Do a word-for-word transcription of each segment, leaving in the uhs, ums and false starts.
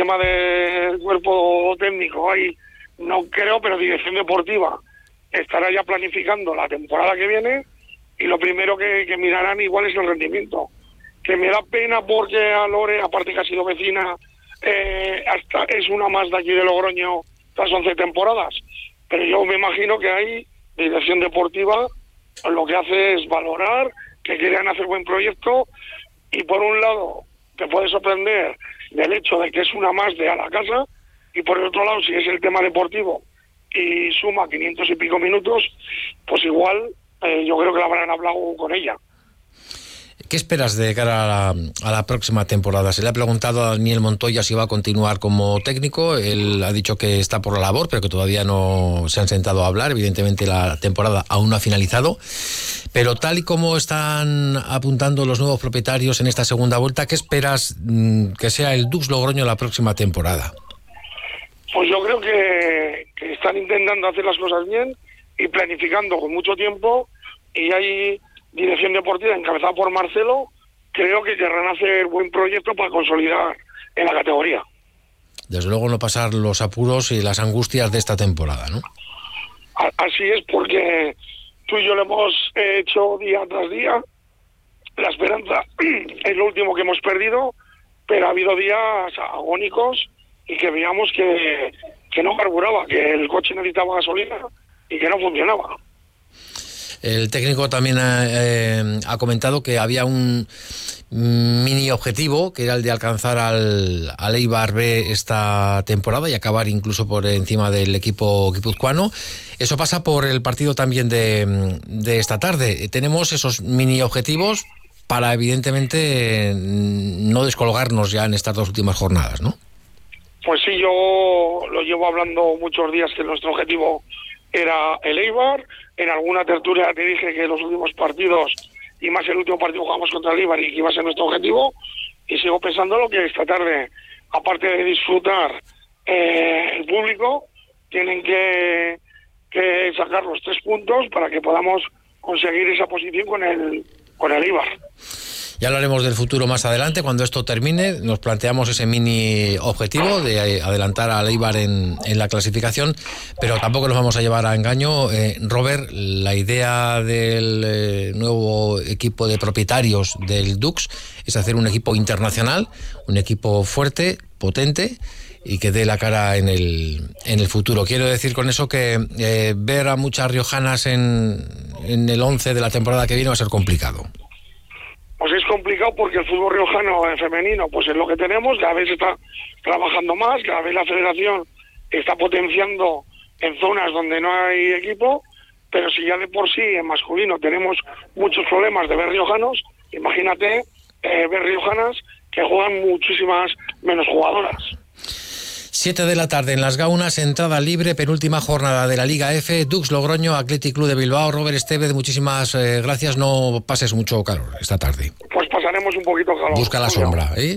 tema del cuerpo técnico hay, no creo, pero dirección deportiva estará ya planificando la temporada que viene, y lo primero que, que mirarán igual es el rendimiento. Que me da pena porque a Lore, aparte que ha sido vecina, eh, hasta es una más de aquí de Logroño las once temporadas, pero yo me imagino que ahí dirección deportiva lo que hace es valorar que quieran hacer buen proyecto, y por un lado te puede sorprender del hecho de que es una más de a la casa, y por el otro lado, si es el tema deportivo y suma quinientos y pico minutos, pues igual eh, yo creo que lo habrán hablado con ella. ¿Qué esperas de cara a la, a la próxima temporada? Se le ha preguntado a Daniel Montoya si va a continuar como técnico. Él ha dicho que está por la labor, pero que todavía no se han sentado a hablar. Evidentemente la temporada aún no ha finalizado. Pero tal y como están apuntando los nuevos propietarios en esta segunda vuelta, ¿qué esperas mmm, que sea el Dux Logroño la próxima temporada? Pues yo creo que, que están intentando hacer las cosas bien y planificando con mucho tiempo, y hay dirección deportiva encabezada por Marcelo, creo que querrán hacer buen proyecto para consolidar en la categoría. Desde luego no pasar los apuros y las angustias de esta temporada, ¿no? Así es, porque tú y yo lo hemos hecho día tras día. La esperanza es lo último que hemos perdido, pero ha habido días agónicos y que veíamos que, que no carburaba, que el coche necesitaba gasolina y que no funcionaba. El técnico también ha, eh, ha comentado que había un mini objetivo, que era el de alcanzar al, al Eibar B esta temporada y acabar incluso por encima del equipo guipuzcoano. Eso pasa por el partido también de, de esta tarde. Tenemos esos mini objetivos para, evidentemente, no descolgarnos ya en estas dos últimas jornadas, ¿no? Pues sí, yo lo llevo hablando muchos días que nuestro objetivo era el Eibar. En alguna tertulia te dije que los últimos partidos, y más el último partido, jugamos contra el Eibar y que iba a ser nuestro objetivo, y sigo pensando lo que esta tarde, aparte de disfrutar eh, el público, tienen que, que sacar los tres puntos para que podamos conseguir esa posición con el, con el Eibar. Ya hablaremos del futuro más adelante, cuando esto termine. Nos planteamos ese mini objetivo de adelantar al Eibar en, en la clasificación, pero tampoco nos vamos a llevar a engaño. Eh, Robert, la idea del eh, nuevo equipo de propietarios del Dux es hacer un equipo internacional, un equipo fuerte, potente y que dé la cara en el, en el futuro. Quiero decir con eso que eh, ver a muchas riojanas en, en el once de la temporada que viene va a ser complicado. Pues es complicado porque el fútbol riojano en femenino pues es lo que tenemos, cada vez está trabajando más, cada vez la federación está potenciando en zonas donde no hay equipo, pero si ya de por sí en masculino tenemos muchos problemas de ver riojanos, imagínate eh, ver riojanas que juegan muchísimas menos jugadoras. siete de la tarde en Las Gaunas, entrada libre, penúltima jornada de la Liga F, Dux Logroño, Athletic Club de Bilbao. Robert Estevez, muchísimas eh, gracias, no pases mucho calor esta tarde. Pues pasaremos un poquito calor. Busca la sombra, ¿eh?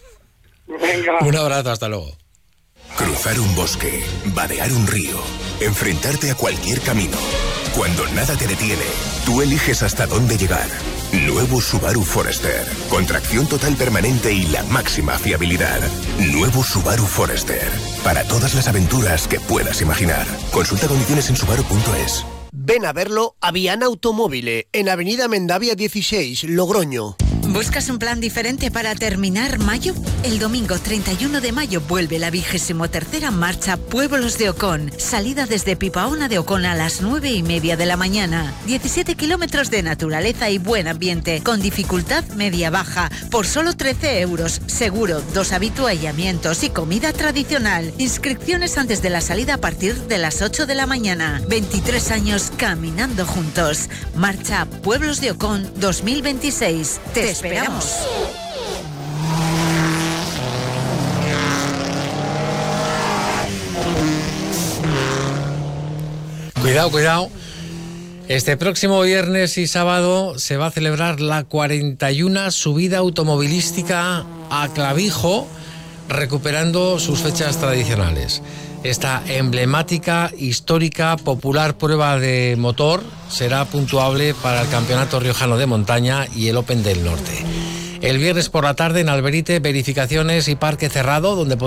Venga. Un abrazo, hasta luego. Cruzar un bosque, vadear un río, enfrentarte a cualquier camino. Cuando nada te detiene, tú eliges hasta dónde llegar. Nuevo Subaru Forester, con tracción total permanente y la máxima fiabilidad. Nuevo Subaru Forester, para todas las aventuras que puedas imaginar. Consulta condiciones en subaru punto es. Ven a verlo a Viana Automóvil, en Avenida Mendavia dieciséis, Logroño. ¿Buscas un plan diferente para terminar mayo? El domingo treinta y uno de mayo vuelve la vigésimo tercera marcha Pueblos de Ocón. Salida desde Pipaona de Ocón a las nueve y media de la mañana. diecisiete kilómetros de naturaleza y buen ambiente, con dificultad media-baja, por solo trece euros. Seguro, dos habituallamientos y comida tradicional. Inscripciones antes de la salida a partir de las ocho de la mañana. veintitrés años caminando juntos. Marcha Pueblos de Ocón dos mil veintiséis. Te esperamos. Cuidado, cuidado. Este próximo viernes y sábado se va a celebrar la cuarenta y una subida automovilística a Clavijo, recuperando sus fechas tradicionales. Esta emblemática, histórica, popular prueba de motor será puntuable para el Campeonato Riojano de Montaña y el Open del Norte. El viernes por la tarde en Alberite, verificaciones y parque cerrado, donde